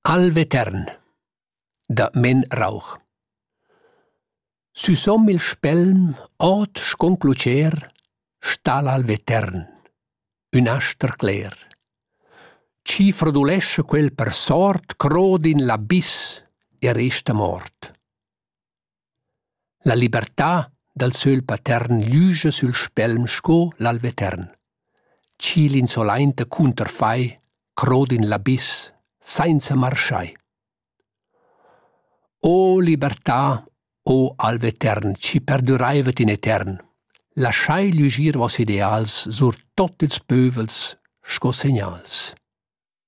Alvetern da Men Rauch. Süsom il spelm ot sconclucer sta l'alvetern, un aster cler. Ci frodulesce quel per sort crod in l'abiss e resta mort. La libertà dal söl patern lüscha sul spelm sco l'alvetern. Ci l'insolainte cunterfai crod in l'abiss senza marschai. O libertà, o alvetern, ci perduraivet in etern. Lasciai lügir vos ideals sur tot ils pövels sco segnals.